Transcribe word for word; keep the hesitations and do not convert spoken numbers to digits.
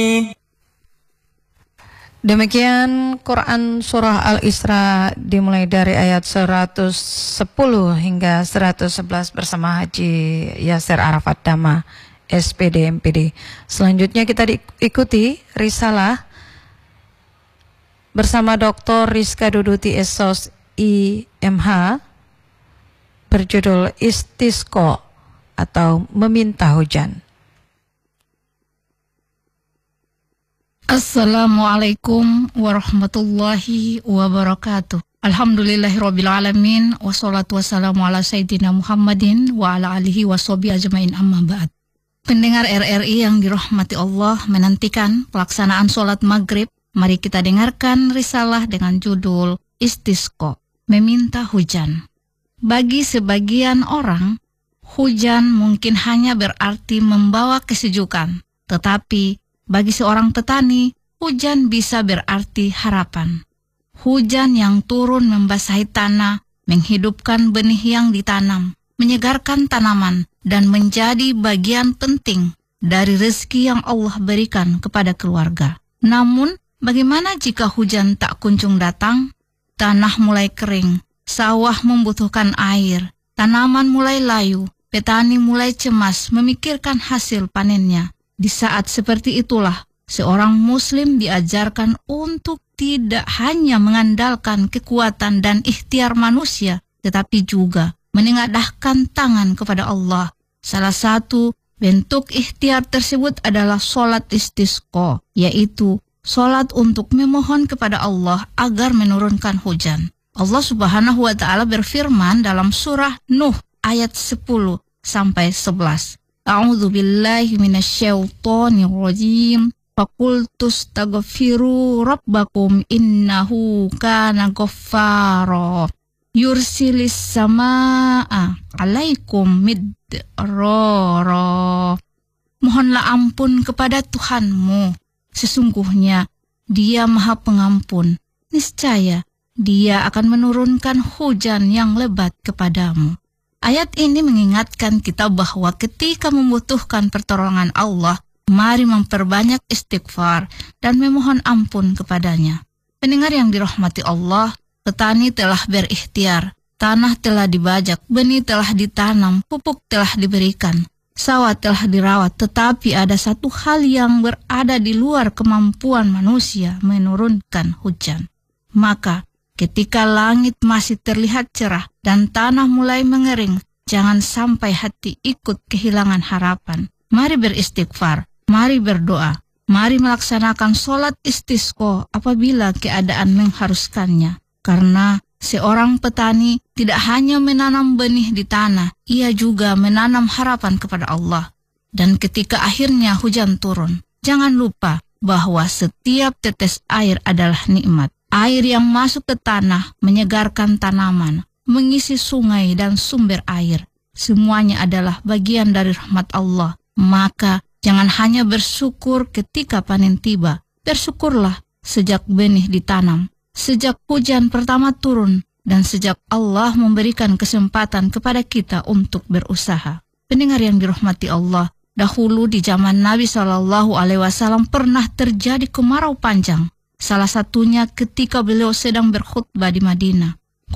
Demikian Quran Surah Al-Isra dimulai dari ayat seratus sepuluh hingga seratus sebelas bersama Haji Yasir Arafat Dama, S P D M P D. Selanjutnya kita diikuti Risalah bersama Doktor Rizka Duduti S O S I M H berjudul Istisqa atau Meminta Hujan. Assalamualaikum warahmatullahi wabarakatuh. Alhamdulillahirabbil alamin wassalatu wassalamu ala sayyidina Muhammadin wa ala alihi washabihi ajmain, amma ba'd. Pendengar R R I yang dirahmati Allah, menantikan pelaksanaan sholat maghrib, mari kita dengarkan risalah dengan judul Istisqa, Meminta Hujan. Bagi sebagian orang, hujan mungkin hanya berarti membawa kesejukan, tetapi bagi seorang petani, hujan bisa berarti harapan. Hujan yang turun membasahi tanah, menghidupkan benih yang ditanam, menyegarkan tanaman, dan menjadi bagian penting dari rezeki yang Allah berikan kepada keluarga. Namun, bagaimana jika hujan tak kunjung datang? Tanah mulai kering, sawah membutuhkan air, tanaman mulai layu, petani mulai cemas memikirkan hasil panennya. Di saat seperti itulah, seorang muslim diajarkan untuk tidak hanya mengandalkan kekuatan dan ikhtiar manusia, tetapi juga menengadahkan tangan kepada Allah. Salah satu bentuk ikhtiar tersebut adalah sholat istisqa, yaitu sholat untuk memohon kepada Allah agar menurunkan hujan. Allah Subhanahu wa Ta'ala berfirman dalam surah Nuh ayat sepuluh sampai sebelas. A'udzu billahi minasyaitonir rajim. Faqultu astaghfiru rabbakum innahu kana ghaffara. Yursilis samaa'a 'alaikum midrara. Mohonlah ampun kepada Tuhanmu. Sesungguhnya Dia Maha Pengampun. Niscaya Dia akan menurunkan hujan yang lebat kepadamu. Ayat ini mengingatkan kita bahwa ketika membutuhkan pertolongan Allah, mari memperbanyak istighfar dan memohon ampun kepadanya. Pendengar yang dirahmati Allah, petani telah berikhtiar, tanah telah dibajak, benih telah ditanam, pupuk telah diberikan, sawah telah dirawat, tetapi ada satu hal yang berada di luar kemampuan manusia, menurunkan hujan. Maka, ketika langit masih terlihat cerah dan tanah mulai mengering, jangan sampai hati ikut kehilangan harapan. Mari beristighfar, mari berdoa, mari melaksanakan sholat istisqa apabila keadaan mengharuskannya. Karena seorang petani tidak hanya menanam benih di tanah, ia juga menanam harapan kepada Allah. Dan ketika akhirnya hujan turun, jangan lupa bahwa setiap tetes air adalah nikmat. Air yang masuk ke tanah menyegarkan tanaman, mengisi sungai dan sumber air. Semuanya adalah bagian dari rahmat Allah. Maka jangan hanya bersyukur ketika panen tiba. Bersyukurlah sejak benih ditanam, sejak hujan pertama turun, dan sejak Allah memberikan kesempatan kepada kita untuk berusaha. Pendengar yang dirahmati Allah, dahulu di zaman Nabi shallallahu alaihi wasallam pernah terjadi kemarau panjang. Salah satunya ketika beliau sedang berkhutbah di Madinah.